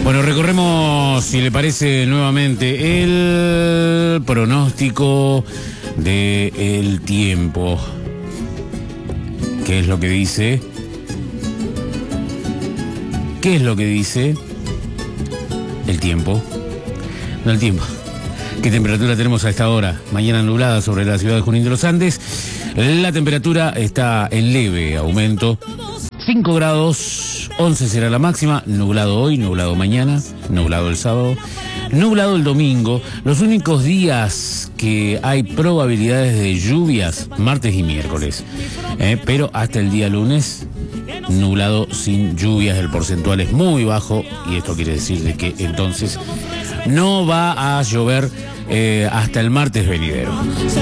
Bueno, recorremos, si le parece, nuevamente el pronóstico del tiempo. ¿Qué es lo que dice? ¿Qué es lo que dice el tiempo? No el tiempo. ¿Qué temperatura tenemos a esta hora? Mañana nublada sobre la ciudad de Junín de los Andes. La temperatura está en leve aumento. 5 grados, 11 será la máxima. Nublado hoy, nublado mañana, nublado el sábado, nublado el domingo. Los únicos días que hay probabilidades de lluvias, martes y miércoles. Pero hasta el día lunes, nublado sin lluvias. El porcentual es muy bajo y esto quiere decir de que entonces no va a llover hasta el martes venidero.